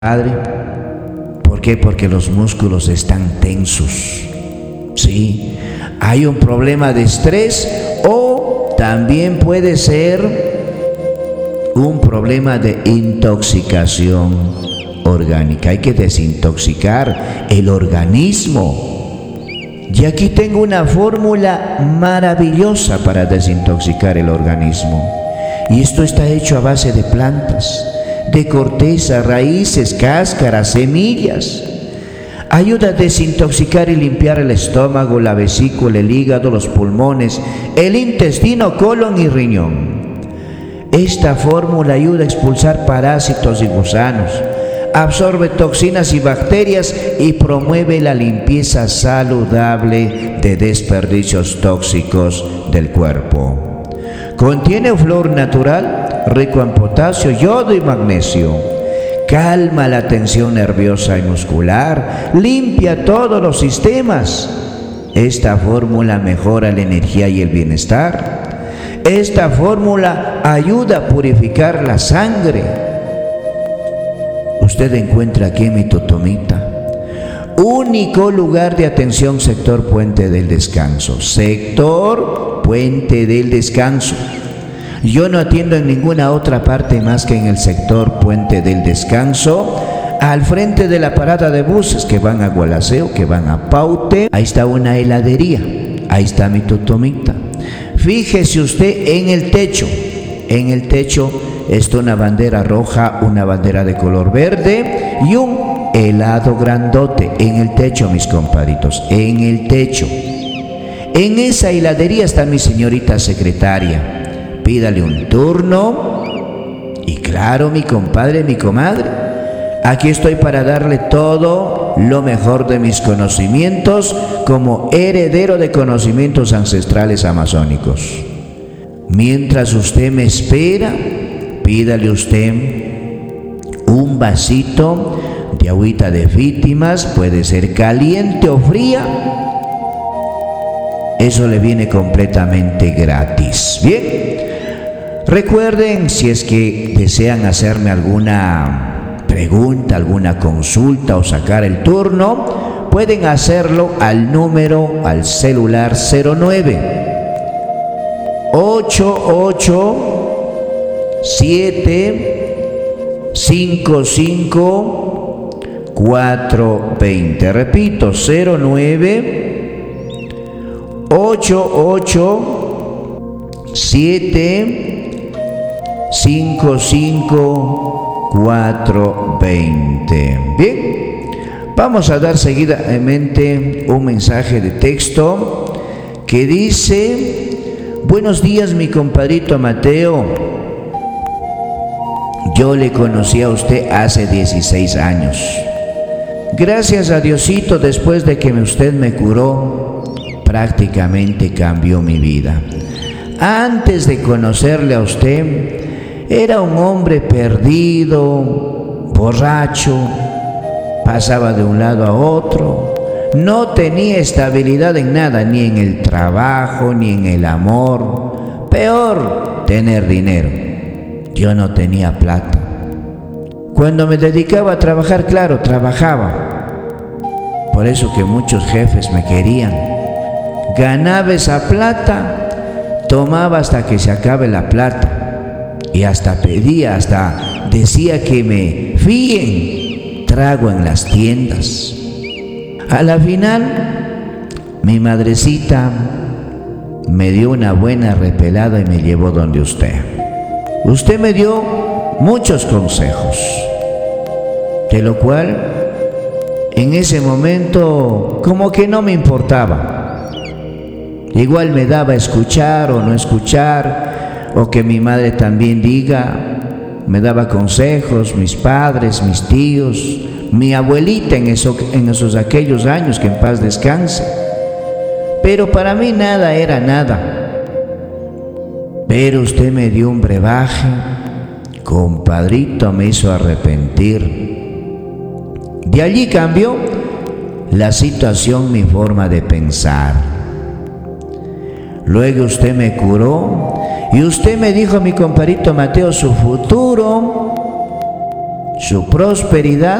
Padre. ¿Por qué? Porque los músculos están tensos. Sí, hay un problema de estrés o también puede ser un problema de intoxicación orgánica. Hay que desintoxicar el organismo. Y aquí tengo una fórmula maravillosa para desintoxicar el organismo. Y esto está hecho a base de plantas, de corteza, raíces, cáscaras, semillas. Ayuda a desintoxicar y limpiar el estómago, la vesícula, el hígado, los pulmones, el intestino, colon y riñón. Esta fórmula ayuda a expulsar parásitos y gusanos, absorbe toxinas y bacterias y promueve la limpieza saludable de desperdicios tóxicos del cuerpo. Contiene flúor natural, rico en potasio, yodo y magnesio. Calma la tensión nerviosa y muscular, limpia todos los sistemas. Esta fórmula mejora la energía y el bienestar. Esta fórmula ayuda a purificar la sangre. Usted encuentra aquí en mi Totomita, único lugar de atención sector Puente del Descanso. Sector Puente del Descanso. Yo no atiendo en ninguna otra parte más que en el sector Puente del Descanso, al frente de la parada de buses que van a Gualaceo, que van a Paute. Ahí está una heladería, ahí está mi Totomita. Fíjese usted en el techo está una bandera roja, una bandera de color verde y un helado grandote en el techo, mis compadritos, en el techo. En esa heladería está mi señorita secretaria. Pídale un turno y claro, mi compadre, mi comadre, aquí estoy para darle todo lo mejor de mis conocimientos como heredero de conocimientos ancestrales amazónicos. Mientras usted me espera, pídale usted un vasito de agüita de víctimas, puede ser caliente o fría. Eso le viene completamente gratis. Bien. Recuerden, si es que desean hacerme alguna pregunta, alguna consulta o sacar el turno, pueden hacerlo al celular 09 887 55 420. Repito, 09 887 55420. Bien, vamos a dar seguidamente un mensaje de texto que dice: buenos días, mi compadrito Mateo. Yo le conocí a usted hace 16 años. Gracias a Diosito, después de que usted me curó, prácticamente cambió mi vida. Antes de conocerle a usted, era un hombre perdido, borracho, pasaba de un lado a otro, no tenía estabilidad en nada, ni en el trabajo, ni en el amor. Peor, tener dinero. Yo no tenía plata. Cuando me dedicaba a trabajar, claro, trabajaba. Por eso que muchos jefes me querían. Ganaba esa plata, tomaba hasta que se acabe la plata. Y hasta pedía, hasta decía que me fíen trago en las tiendas. A la final, mi madrecita me dio una buena repelada y me llevó donde usted. Usted me dio muchos consejos, de lo cual en ese momento como que no me importaba. Igual me daba escuchar o no escuchar, o que mi madre también diga, me daba consejos, mis padres, mis tíos, mi abuelita en aquellos años, que en paz descanse. Pero para mí nada era nada. Pero usted me dio un brebaje, compadrito, me hizo arrepentir. De allí cambió la situación, mi forma de pensar. Luego usted me curó y usted me dijo, mi compadrito Mateo, su futuro su prosperidad